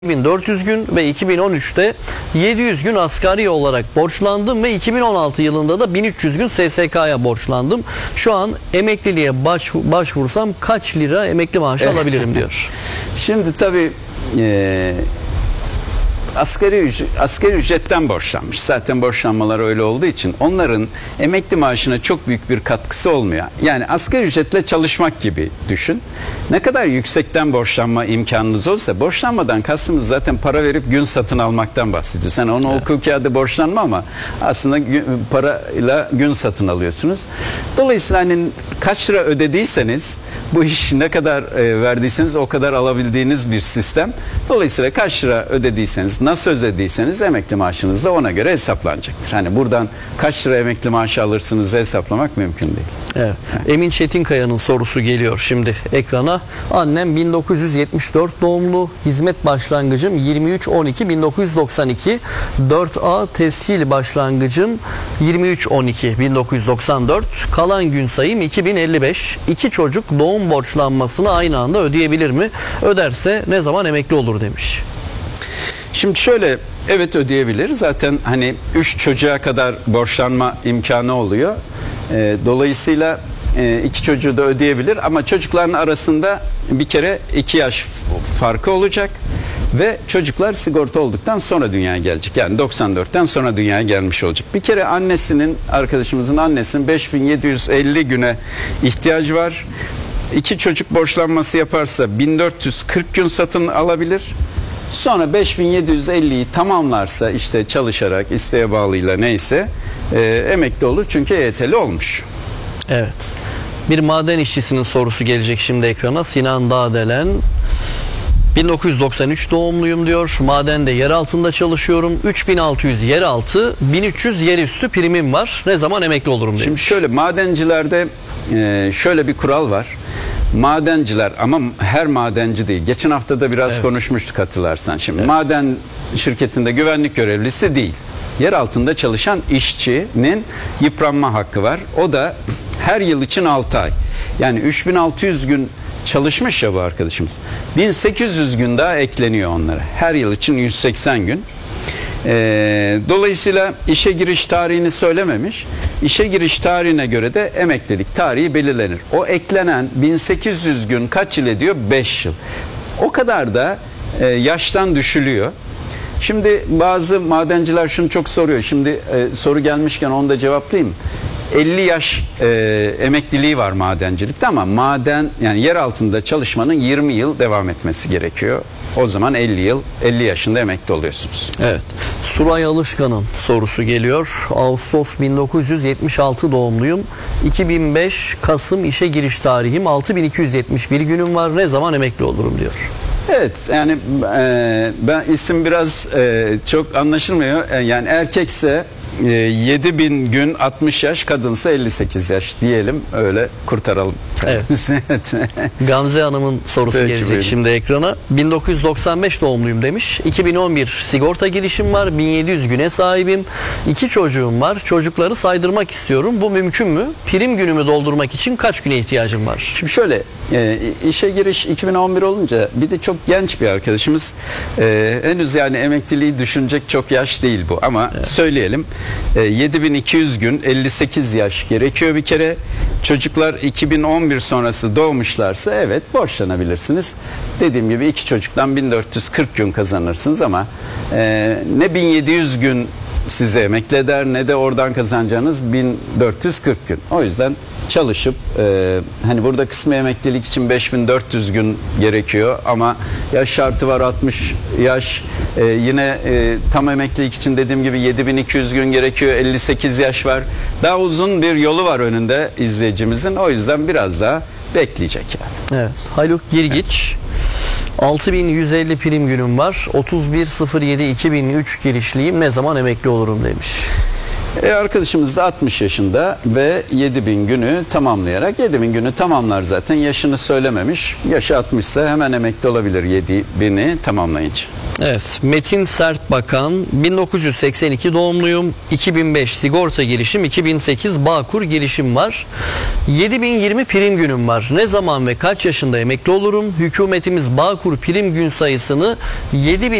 1400 gün ve 2013'te 700 gün asgari olarak borçlandım ve 2016 yılında da 1300 gün SSK'ya borçlandım. Şu an emekliliğe başvursam kaç lira emekli maaşı alabilirim diyor. Şimdi tabii asgari ücretten borçlanmış. Zaten borçlanmalar öyle olduğu için onların emekli maaşına çok büyük bir katkısı olmuyor. Yani asgari ücretle çalışmak gibi düşün. Ne kadar yüksekten borçlanma imkanınız olsa, borçlanmadan kastımız zaten para verip gün satın almaktan bahsediyor. Sen onu hukuki adı borçlanma ama aslında parayla gün satın alıyorsunuz. Dolayısıyla hani kaç lira ödediyseniz bu iş ne kadar verdiyseniz o kadar alabildiğiniz bir sistem. Dolayısıyla kaç lira ödediyseniz, nasıl ödediyseniz emekli maaşınız da ona göre hesaplanacaktır. Hani buradan kaç lira emekli maaşı alırsınız hesaplamak mümkün değil. Evet. Emin Çetinkaya'nın sorusu geliyor şimdi ekrana. Annem 1974 doğumlu, hizmet başlangıcım 23-12-1992, 4A tescil başlangıcım 23-12-1994, kalan gün sayım 2055. İki çocuk doğum borçlanmasını aynı anda ödeyebilir mi? Öderse ne zaman emekli olur demiş. Şimdi şöyle, evet ödeyebilir. Zaten hani 3 çocuğa kadar borçlanma imkanı oluyor. Dolayısıyla iki çocuğu da ödeyebilir ama çocukların arasında bir kere 2 yaş farkı olacak ve çocuklar sigorta olduktan sonra dünyaya gelecek. Yani 94'ten sonra dünyaya gelmiş olacak. Bir kere arkadaşımızın annesinin 5750 güne ihtiyacı var. 2 çocuk borçlanması yaparsa 1440 gün satın alabilir. Sonra 5750'yi tamamlarsa işte çalışarak, isteğe bağlıyla neyse emekli olur çünkü EYT'li olmuş. Evet. Bir maden işçisinin sorusu gelecek şimdi ekrana. Sinan Dağdelen. 1993 doğumluyum diyor. Madende yer altında çalışıyorum. 3600 yeraltı, 1300 yerüstü primim var. Ne zaman emekli olurum demiş. Şimdi şöyle, madencilerde şöyle bir kural var. Madenciler, ama her madenci değil. Geçen hafta da biraz konuşmuştuk hatırlarsan. Şimdi maden şirketinde güvenlik görevlisi değil. Yer altında çalışan işçinin yıpranma hakkı var. O da her yıl için 6 ay. Yani 3600 gün çalışmış ya bu arkadaşımız. 1800 gün daha ekleniyor onlara. Her yıl için 180 gün. Dolayısıyla işe giriş tarihini söylememiş. İşe giriş tarihine göre de emeklilik tarihi belirlenir. O eklenen 1800 gün kaç yıl ediyor? 5 yıl. O kadar da yaştan düşülüyor. Şimdi bazı madenciler şunu çok soruyor. Şimdi soru gelmişken onu da cevaplayayım. 50 yaş emekliliği var madencilikte ama yani yer altında çalışmanın 20 yıl devam etmesi gerekiyor. O zaman 50 yaşında emekli oluyorsunuz. Evet. Suray Alışkan'ın sorusu geliyor. Ağustos 1976 doğumluyum. 2005 Kasım işe giriş tarihim, 6271 günüm var. Ne zaman emekli olurum diyor. Evet, yani ben isim biraz çok anlaşılmıyor. Yani erkekse 7000 gün 60 yaş, kadınsa 58 yaş diyelim, öyle kurtaralım. Evet. Gamze Hanım'ın sorusu gelecek buyurun. Şimdi ekrana. 1995 doğumluyum demiş. 2011 sigorta girişim var. 1700 güne sahibim. 2 çocuğum var. Çocukları saydırmak istiyorum. Bu mümkün mü? Prim günümü doldurmak için kaç güne ihtiyacım var? Şimdi şöyle, işe giriş 2011 olunca bir de çok genç bir arkadaşımız, henüz yani emekliliği düşünecek çok yaş değil bu ama söyleyelim, 7200 gün 58 yaş gerekiyor bir kere. Çocuklar 2011 sonrası doğmuşlarsa evet borçlanabilirsiniz. Dediğim gibi 2 çocuktan 1440 gün kazanırsınız ama ne 1700 gün size emekli eder ne de oradan kazanacağınız 1440 gün. O yüzden çalışıp hani burada kısmi emeklilik için 5400 gün gerekiyor ama yaş şartı var, 60 yaş, yine tam emeklilik için dediğim gibi 7200 gün gerekiyor, 58 yaş var. Daha uzun bir yolu var önünde izleyicimizin, o yüzden biraz daha bekleyecek yani. Evet. Haluk Girgiç. 6150 prim günüm var. 31.07.2003 girişliyim. Ne zaman emekli olurum demiş. Arkadaşımız da 60 yaşında ve 7000 günü tamamlayarak, 7000 günü tamamlar zaten, yaşını söylememiş. Yaşı 60 ise hemen emekli olabilir 7000'i tamamlayınca. Evet, Metin Sertbakan, 1982 doğumluyum, 2005 sigorta girişim, 2008 Bağkur girişim var. 7020 prim günüm var. Ne zaman ve kaç yaşında emekli olurum? Hükümetimiz Bağkur prim gün sayısını 7000